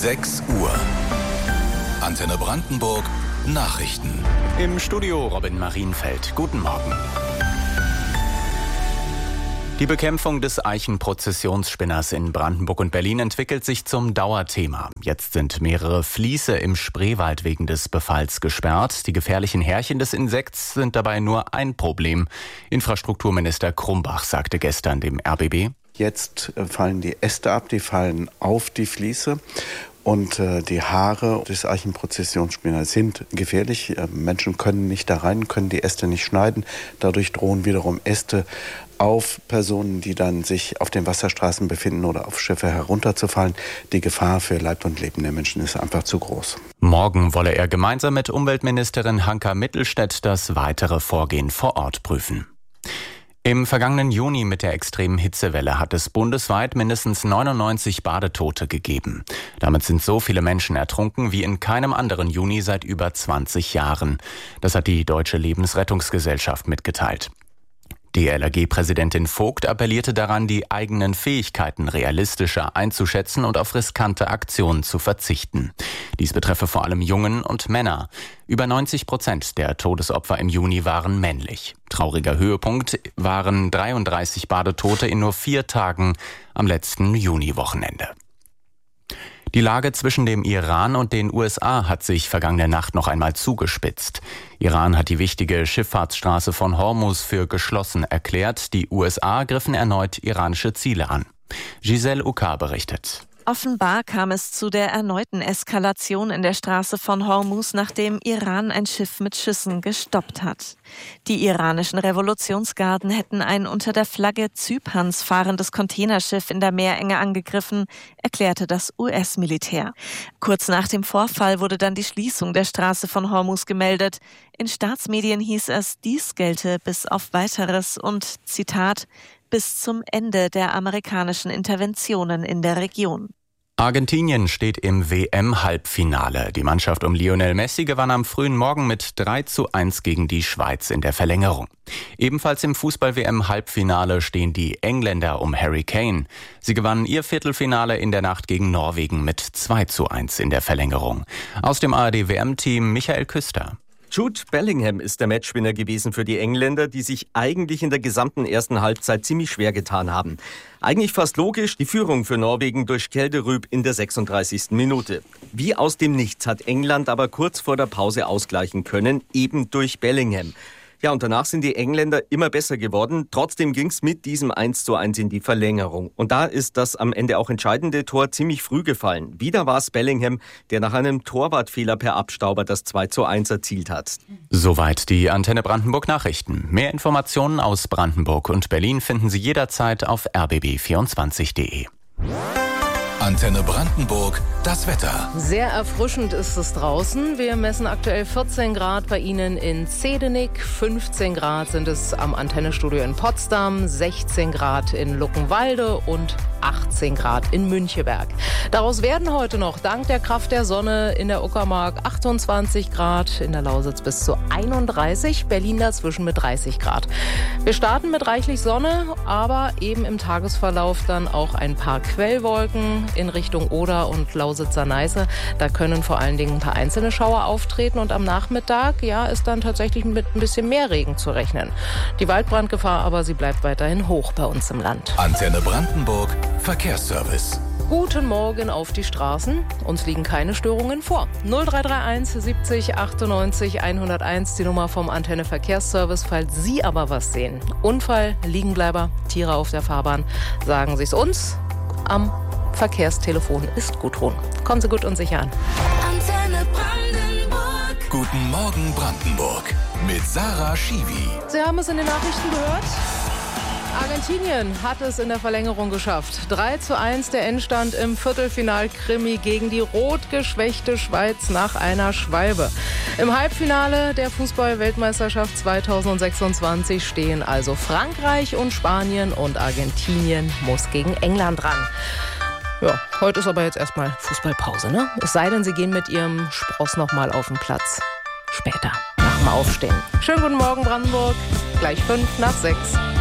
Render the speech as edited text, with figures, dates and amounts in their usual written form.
6 Uhr. Antenne Brandenburg Nachrichten. Im Studio Robin Marienfeld. Guten Morgen. Die Bekämpfung des Eichenprozessionsspinners in Brandenburg und Berlin entwickelt sich zum Dauerthema. Jetzt sind mehrere Fließe im Spreewald wegen des Befalls gesperrt. Die gefährlichen Härchen des Insekts sind dabei nur ein Problem. Infrastrukturminister Krumbach sagte gestern dem RBB: Jetzt fallen die Äste ab, die fallen auf die Fließe. Und die Haare des Eichenprozessionsspinners sind gefährlich. Menschen können nicht da rein, können die Äste nicht schneiden. Dadurch drohen wiederum Äste auf Personen, die dann sich auf den Wasserstraßen befinden oder auf Schiffe herunterzufallen. Die Gefahr für Leib und Leben der Menschen ist einfach zu groß. Morgen wolle er gemeinsam mit Umweltministerin Hanka Mittelstädt das weitere Vorgehen vor Ort prüfen. Im vergangenen Juni mit der extremen Hitzewelle hat es bundesweit mindestens 99 Badetote gegeben. Damit sind so viele Menschen ertrunken wie in keinem anderen Juni seit über 20 Jahren. Das hat die Deutsche Lebensrettungsgesellschaft mitgeteilt. DLRG-Präsidentin Vogt appellierte daran, die eigenen Fähigkeiten realistischer einzuschätzen und auf riskante Aktionen zu verzichten. Dies betreffe vor allem Jungen und Männer. Über 90% der Todesopfer im Juni waren männlich. Trauriger Höhepunkt waren 33 Badetote in nur 4 Tagen am letzten Juniwochenende. Die Lage zwischen dem Iran und den USA hat sich vergangene Nacht noch einmal zugespitzt. Iran hat die wichtige Schifffahrtsstraße von Hormuz für geschlossen erklärt. Die USA griffen erneut iranische Ziele an. Giselle Uka berichtet. Offenbar kam es zu der erneuten Eskalation in der Straße von Hormuz, nachdem Iran ein Schiff mit Schüssen gestoppt hat. Die iranischen Revolutionsgarden hätten ein unter der Flagge Zyperns fahrendes Containerschiff in der Meerenge angegriffen, erklärte das US-Militär. Kurz nach dem Vorfall wurde dann die Schließung der Straße von Hormuz gemeldet. In Staatsmedien hieß es, dies gelte bis auf Weiteres und, Zitat, bis zum Ende der amerikanischen Interventionen in der Region. Argentinien steht im WM-Halbfinale. Die Mannschaft um Lionel Messi gewann am frühen Morgen mit 3:1 gegen die Schweiz in der Verlängerung. Ebenfalls im Fußball-WM-Halbfinale stehen die Engländer um Harry Kane. Sie gewannen ihr Viertelfinale in der Nacht gegen Norwegen mit 2:1 in der Verlängerung. Aus dem ARD-WM-Team Michael Küster. Jude Bellingham ist der Matchwinner gewesen für die Engländer, die sich eigentlich in der gesamten ersten Halbzeit ziemlich schwer getan haben. Eigentlich fast logisch, die Führung für Norwegen durch Kelderüb in der 36. Minute. Wie aus dem Nichts hat England aber kurz vor der Pause ausgleichen können, eben durch Bellingham. Ja, und danach sind die Engländer immer besser geworden. Trotzdem ging es mit diesem 1:1 in die Verlängerung. Und da ist das am Ende auch entscheidende Tor ziemlich früh gefallen. Wieder war es Bellingham, der nach einem Torwartfehler per Abstauber das 2:1 erzielt hat. Soweit die Antenne Brandenburg Nachrichten. Mehr Informationen aus Brandenburg und Berlin finden Sie jederzeit auf rbb24.de. Antenne Brandenburg, das Wetter. Sehr erfrischend ist es draußen. Wir messen aktuell 14 Grad bei Ihnen in Zedenik, 15 Grad sind es am Antennestudio in Potsdam, 16 Grad in Luckenwalde und 18 Grad in Müncheberg. Daraus werden heute noch dank der Kraft der Sonne in der Uckermark 28 Grad, in der Lausitz bis zu 31, Berlin dazwischen mit 30 Grad. Wir starten mit reichlich Sonne, aber eben im Tagesverlauf dann auch ein paar Quellwolken in Richtung Oder und Lausitzer Neiße. Da können vor allen Dingen ein paar einzelne Schauer auftreten und am Nachmittag, ja, ist dann tatsächlich mit ein bisschen mehr Regen zu rechnen. Die Waldbrandgefahr aber, sie bleibt weiterhin hoch bei uns im Land. Antenne Brandenburg, Verkehrsservice. Guten Morgen auf die Straßen. Uns liegen keine Störungen vor. 0331 70 98 101, die Nummer vom Antenne Verkehrsservice. Falls Sie aber was sehen, Unfall, Liegenbleiber, Tiere auf der Fahrbahn, sagen Sie es uns. Am Verkehrstelefon ist Gudrun. Kommen Sie gut und sicher an. Antenne Brandenburg. Guten Morgen Brandenburg mit Sarah Schiwi. Sie haben es in den Nachrichten gehört. Argentinien hat es in der Verlängerung geschafft. 3:1 der Endstand im Viertelfinal-Krimi gegen die rot geschwächte Schweiz nach einer Schwalbe. Im Halbfinale der Fußball-Weltmeisterschaft 2026 stehen also Frankreich und Spanien und Argentinien muss gegen England ran. Ja, heute ist aber jetzt erstmal Fußballpause, ne? Es sei denn, Sie gehen mit Ihrem Spross nochmal auf den Platz. Später, nach dem Aufstehen. Schönen guten Morgen, Brandenburg. Gleich 5 nach 6.